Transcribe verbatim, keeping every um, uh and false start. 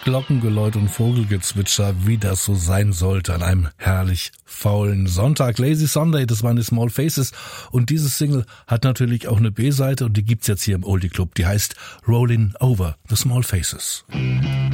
Glockengeläut und Vogelgezwitscher, wie das so sein sollte an einem herrlich faulen Sonntag. Lazy Sunday, das waren die Small Faces. Und dieses Single hat natürlich auch eine B-Seite und die gibt's jetzt hier im Oldie Club. Die heißt Rollin' Over the Small Faces.